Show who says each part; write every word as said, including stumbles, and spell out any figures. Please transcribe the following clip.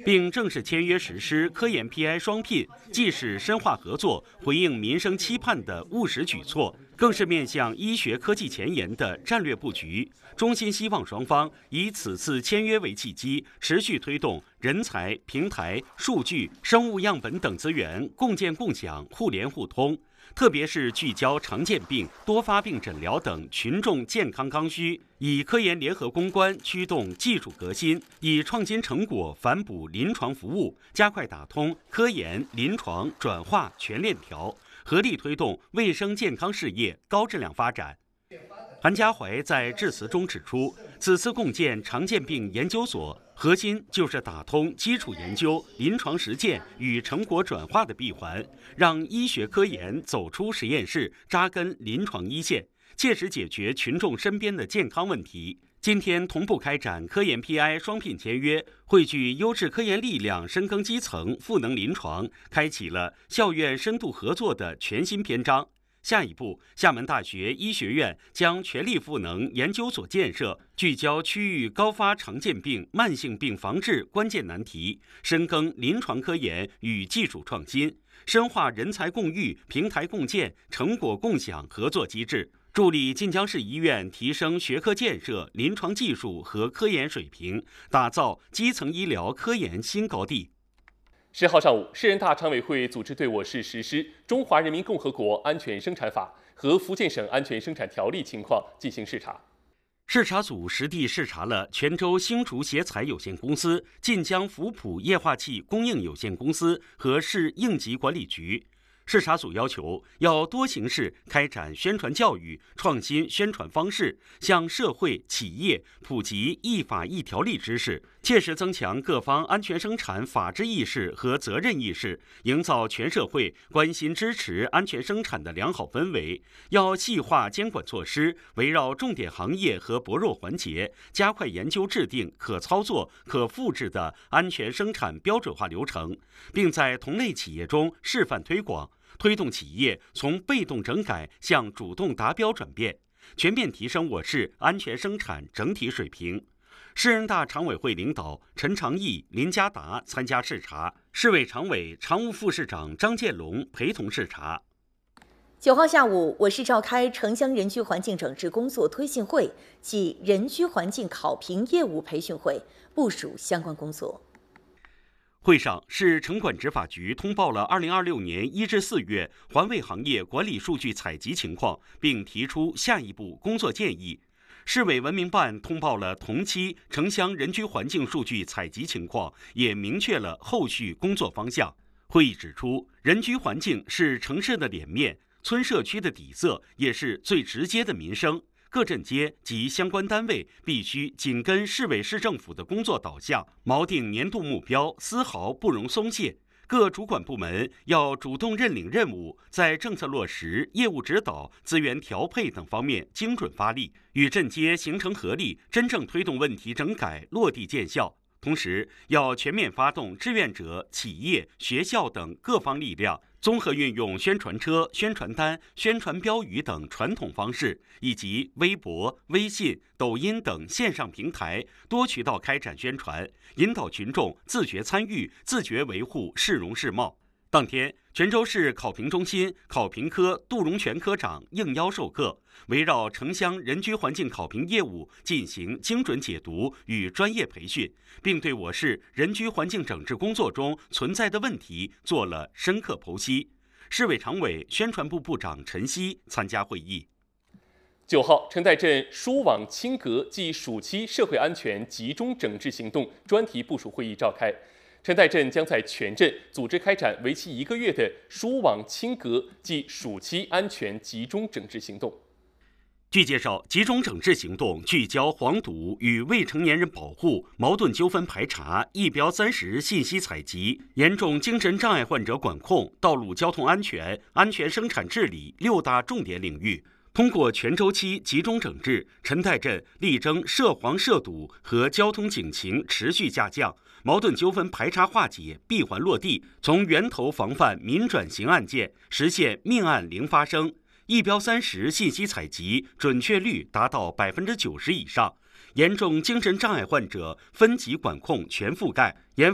Speaker 1: 并正式签约实施科研 P I 双聘，既是深化合作、回应民生期盼的务实举措，更是面向医学科技前沿的战略布局。衷心希望双方以此次签约为契机，持续推动人才、平台、数据、生物样本等资源共建共享、互联互通。特别是聚焦常见病、多发病诊疗等群众健康刚需，以科研联合攻关驱动技术革新，以创新成果反哺临床服务，加快打通科研、临床转化全链条，合力推动卫生健康事业高质量发展。韩家怀在致辞中指出，此次共建常见病研究所，核心就是打通基础研究、临床实践与成果转化的闭环，让医学科研走出实验室，扎根临床一线，切实解决群众身边的健康问题。今天同步开展科研 P I 双聘签约，汇聚优质科研力量，深耕基层，赋能临床，开启了校院深度合作的全新篇章。下一步，厦门大学医学院将全力赋能研究所建设，聚焦区域高发常见病、慢性病防治关键难题，深耕临床科研与技术创新，深化人才共育、平台共建、成果共享合作机制，助力晋江市医院提升学科建设、临床技术和科研水平，打造基层医疗科研新高地。
Speaker 2: 十号上午，市人大常委会组织对我市实施《中华人民共和国安全生产法》和福建省安全生产条例情况进行视察。
Speaker 1: 视察组实地视察了泉州星竹协材有限公司、晋江福普液化气供应有限公司和市应急管理局。视察组要求要多形式开展宣传教育，创新宣传方式，向社会企业普及一法一条例知识，切实增强各方安全生产法治意识和责任意识，营造全社会关心支持安全生产的良好氛围。要细化监管措施，围绕重点行业和薄弱环节，加快研究制定可操作、可复制的安全生产标准化流程，并在同类企业中示范推广，推动企业从被动整改向主动达标转变，全面提升我市安全生产整体水平。市人大常委会领导陈长义、林家达参加视察，市委常委、常务副市长张建龙陪同视察。
Speaker 3: 九号下午，我市召开城乡人居环境整治工作推进会暨人居环境考评业务培训会，部署相关工作。
Speaker 1: 会上，市城管执法局通报了二零二六年一至四月环卫行业管理数据采集情况，并提出下一步工作建议。市委文明办通报了同期城乡人居环境数据采集情况，也明确了后续工作方向。会议指出，人居环境是城市的脸面，村社区的底色，也是最直接的民生。各镇街及相关单位必须紧跟市委市政府的工作导向，锚定年度目标，丝毫不容松懈。各主管部门要主动认领任务，在政策落实、业务指导、资源调配等方面精准发力，与镇街形成合力，真正推动问题整改落地见效。同时，要全面发动志愿者、企业、学校等各方力量，综合运用宣传车、宣传单、宣传标语等传统方式，以及微博、微信、抖音等线上平台多渠道开展宣传，引导群众自觉参与、自觉维护市容市貌。当天，泉州市考评中心考评科杜荣全科长应邀授课，围绕城乡人居环境考评业务进行精准解读与专业培训，并对我市人居环境整治工作中存在的问题做了深刻剖析。市委常委、宣传部部长陈希参加会议。
Speaker 2: 九号，陈岱镇疏网清格暨暑期社会安全集中整治行动专题部署会议召开。陈岱镇将在全镇组织开展为期一个月的疏网清格暨暑期安全集中整治行动。
Speaker 1: 据介绍，集中整治行动聚焦黄赌与未成年人保护、矛盾纠纷排查、一标三十信息采集、严重精神障碍患者管控、道路交通安全、安全生产治理六大重点领域。通过全周期集中整治，陈岱镇力争涉黄涉赌和交通警情持续下降，矛盾纠纷排查化解闭环落地，从源头防范民转刑案件，实现命案零发生。一标三十信息采集准确率达到百分之九十以上，严重精神障碍患者分级管控全覆盖，严